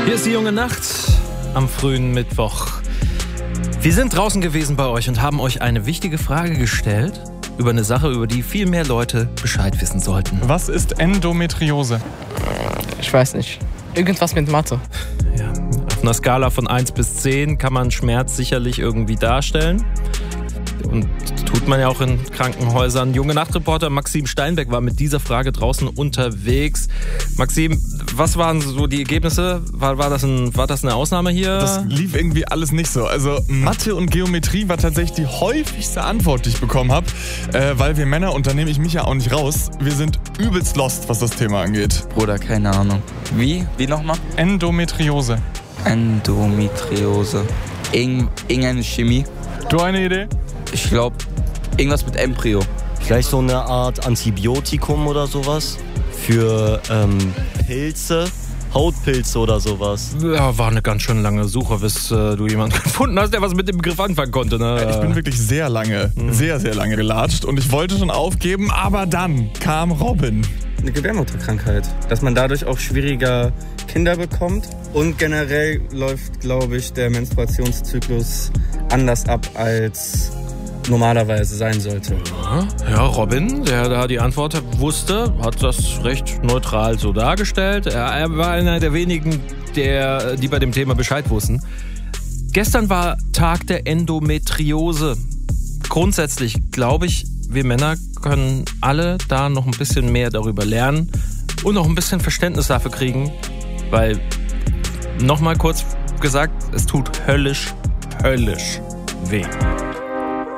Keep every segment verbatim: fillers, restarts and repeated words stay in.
Hier ist die junge Nacht am frühen Mittwoch. Wir sind draußen gewesen bei euch und haben euch eine wichtige Frage gestellt über eine Sache, über die viel mehr Leute Bescheid wissen sollten. Was ist Endometriose? Ich weiß nicht. Irgendwas mit Mathe. Ja, auf einer Skala von eins bis zehn kann man Schmerz sicherlich irgendwie darstellen. Und tut man ja auch in Krankenhäusern. Junge Nachtreporter Maxim Steinbeck war mit dieser Frage draußen unterwegs. Maxim, was waren so die Ergebnisse? War, war, das, ein, war das eine Ausnahme hier? Das lief irgendwie alles nicht so. Also Mathe und Geometrie war tatsächlich die häufigste Antwort, die ich bekommen habe. Äh, weil wir Männer, und da nehme ich mich ja auch nicht raus, wir sind übelst lost, was das Thema angeht. Bruder, keine Ahnung. Wie? Wie nochmal? Endometriose. Endometriose. Irgend, irgendeine Chemie. Du eine Idee? Ich glaube, irgendwas mit Embryo. Vielleicht so eine Art Antibiotikum oder sowas für ähm, Pilze, Hautpilze oder sowas. Ja, war eine ganz schön lange Suche, bis äh, du jemanden gefunden hast, der was mit dem Begriff anfangen konnte. Ne? Ich bin wirklich sehr lange, mhm. sehr, sehr lange gelatscht und ich wollte schon aufgeben, aber dann kam Robin. Eine Gebärmutterkrankheit, dass man dadurch auch schwieriger Kinder bekommt und generell läuft, glaube ich, der Menstruationszyklus anders ab als normalerweise sein sollte. Ja, Robin, der da die Antwort wusste, hat das recht neutral so dargestellt. Er, er war einer der wenigen, der, die bei dem Thema Bescheid wussten. Gestern war Tag der Endometriose. Grundsätzlich glaube ich, wir Männer können alle da noch ein bisschen mehr darüber lernen und noch ein bisschen Verständnis dafür kriegen, weil, nochmal kurz gesagt, es tut höllisch, höllisch weh.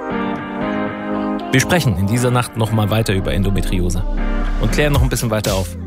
Wir sprechen in dieser Nacht noch mal weiter über Endometriose und klären noch ein bisschen weiter auf.